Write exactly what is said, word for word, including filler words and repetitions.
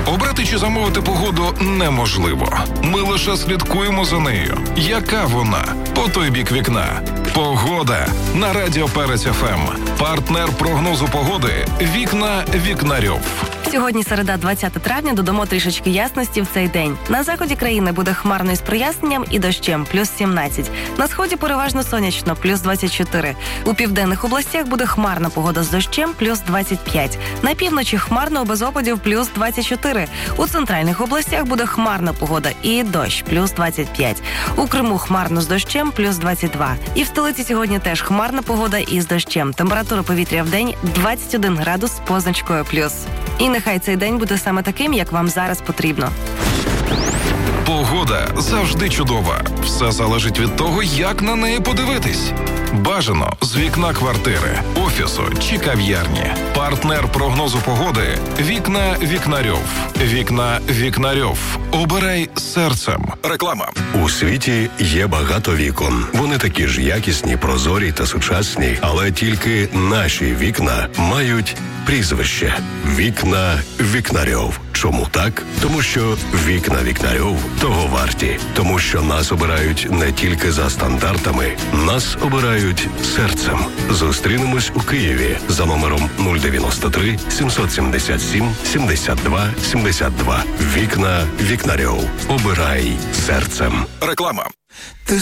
Обрати чи замовити погоду неможливо. Ми лише слідкуємо за нею. Яка вона? По той бік вікна. Погода на Радіо Перець еф ем. Партнер прогнозу погоди «Вікна Вікнарьов». Сьогодні середа, двадцяте травня, додамо трішечки ясності в цей день. На заході країни буде хмарно із проясненням і дощем, плюс сімнадцять. На сході переважно сонячно, плюс двадцять чотири. У південних областях буде хмарна погода з дощем, плюс двадцять п'ять. На півночі хмарно без опадів, плюс двадцять чотири. У центральних областях буде хмарна погода і дощ, плюс двадцять п'ять. У Криму хмарно з дощем, плюс двадцять два. І в столиці сьогодні теж хмарна погода із дощем. Температура повітря в день двадцять один градус з позначкою плюс. І нехай цей день буде саме таким, як вам зараз потрібно. Погода завжди чудова. Все залежить від того, як на неї подивитись. Бажано з вікна квартири, офісу чи кав'ярні. Партнер прогнозу погоди «Вікна Вікнарьов». «Вікна Вікнарьов». Обирай серцем. Реклама. У світі є багато вікон. Вони такі ж якісні, прозорі та сучасні, але тільки наші вікна мають прізвище «Вікна Вікнарьов». Чому так? Тому що «Вікна Вікнарьов» того варті. Тому що нас обирають не тільки за стандартами, нас обирають серцем. Зустрінемось у Києві за номером нуль дев'яносто три сімсот сімдесят сім сімдесят два сімдесят два. «Вікна Вікнарьов». Обирай серцем. Реклама.